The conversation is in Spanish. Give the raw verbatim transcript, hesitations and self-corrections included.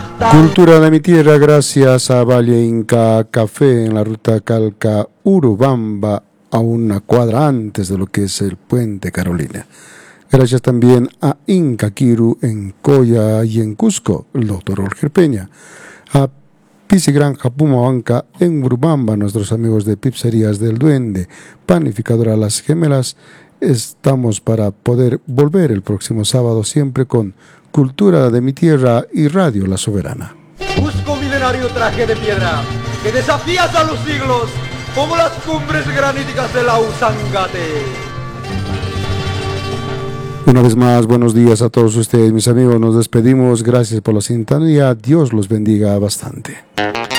Cultura de mi tierra, gracias a Valle Inca Café en la ruta Calca Urubamba, a una cuadra antes de lo que es el Puente Carolina. Gracias también a Inca Kiru en Coya y en Cusco, el doctor Olger Peña. A Piscigranja Pumabanca en Urubamba, nuestros amigos de Pizzerías del Duende, Panificadora Las Gemelas. Estamos para poder volver el próximo sábado siempre con Cultura de mi tierra y Radio La Soberana. Busco milenario traje de piedra que desafías a los siglos como las cumbres graníticas de la Usangate. Una vez más, buenos días a todos ustedes, mis amigos. Nos despedimos. Gracias por la sintonía. Dios los bendiga bastante.